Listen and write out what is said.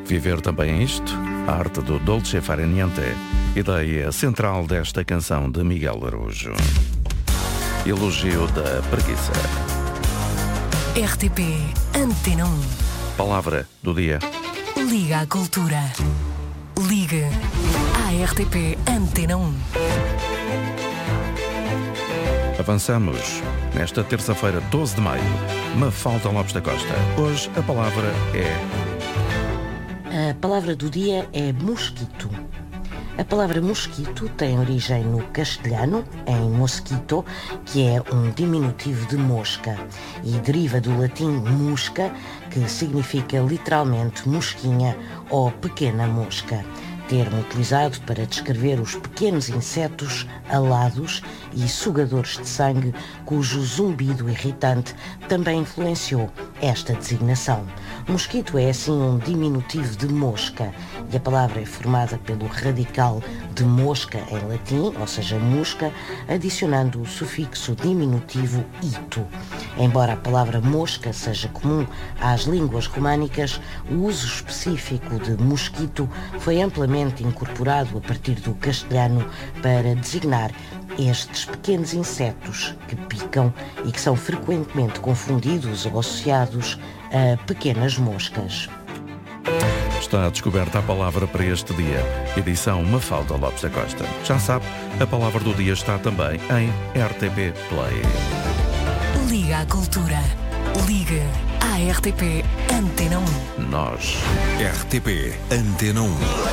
Viver também é isto? A arte do dolce far niente, ideia central desta canção de Miguel Araújo. Elogio da preguiça. RTP Antena 1. Palavra do dia. Liga à cultura. Ligue à RTP Antena 1. Avançamos nesta terça-feira, 12 de maio. Mafalda Lopes da Costa. Hoje a palavra é... A palavra do dia é mosquito. A palavra mosquito tem origem no castelhano, em mosquito, que é um diminutivo de mosca, e deriva do latim musca, que significa literalmente mosquinha ou pequena mosca. Termo utilizado para descrever os pequenos insetos alados e sugadores de sangue, cujo zumbido irritante também influenciou esta designação. Mosquito é assim um diminutivo de mosca, e a palavra é formada pelo radical de mosca em latim, ou seja, musca, adicionando o sufixo diminutivo ito. Embora a palavra mosca seja comum às línguas românicas, o uso específico de mosquito foi amplamente incorporado a partir do castelhano para designar estes pequenos insetos que picam e que são frequentemente confundidos ou associados a pequenas moscas. Está descoberta a palavra para este dia. Edição Mafalda Lopes da Costa. Já sabe, a palavra do dia está também em RTP Play. Liga à cultura. Ligue à RTP Antena 1. Nós. RTP Antena 1.